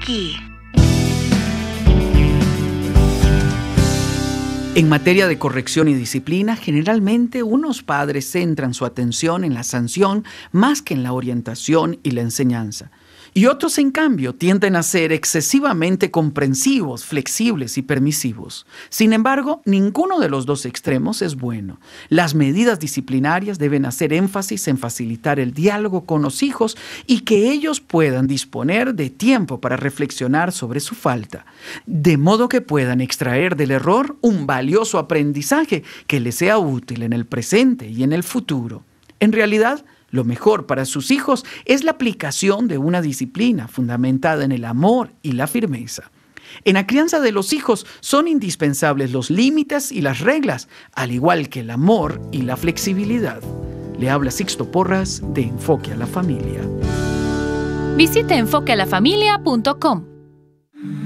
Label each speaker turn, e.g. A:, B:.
A: aquí.
B: En materia de corrección y disciplina, generalmente unos padres centran su atención en la sanción más que en la orientación y la enseñanza. Y otros, en cambio, tienden a ser excesivamente comprensivos, flexibles y permisivos. Sin embargo, ninguno de los dos extremos es bueno. Las medidas disciplinarias deben hacer énfasis en facilitar el diálogo con los hijos y que ellos puedan disponer de tiempo para reflexionar sobre su falta, de modo que puedan extraer del error un valioso aprendizaje que les sea útil en el presente y en el futuro. En realidad, lo mejor para sus hijos es la aplicación de una disciplina fundamentada en el amor y la firmeza. En la crianza de los hijos son indispensables los límites y las reglas, al igual que el amor y la flexibilidad. Le habla Sixto Porras de Enfoque a la Familia.
C: Visite enfoquealafamilia.com.